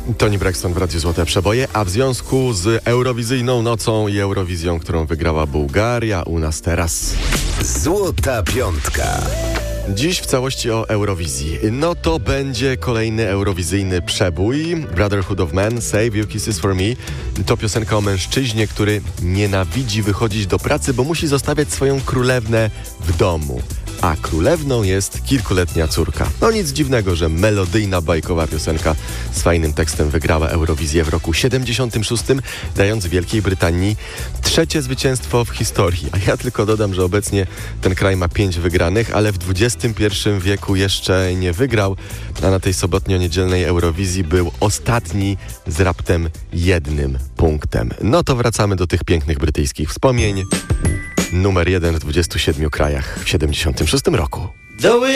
Toni Braxton w Radiu Złote Przeboje, a w związku z Eurowizyjną nocą i Eurowizją, którą wygrała Bułgaria, u nas teraz Złota Piątka. Dziś w całości o Eurowizji. No to będzie kolejny eurowizyjny przebój. Brotherhood of Man, Save Your Kisses for Me. To piosenka o mężczyźnie, który nienawidzi wychodzić do pracy, bo musi zostawiać swoją królewnę w domu. A królewną jest kilkuletnia córka. No nic dziwnego, że melodyjna, bajkowa piosenka z fajnym tekstem wygrała Eurowizję w roku 76, dając Wielkiej Brytanii trzecie zwycięstwo w historii. A ja tylko dodam, że obecnie ten kraj ma 5 wygranych, ale w XXI wieku jeszcze nie wygrał, a na tej sobotnio-niedzielnej Eurowizji był ostatni z raptem 1 punktem. No to wracamy do tych pięknych brytyjskich wspomnień. Numer 1 w 27 krajach w 76 roku.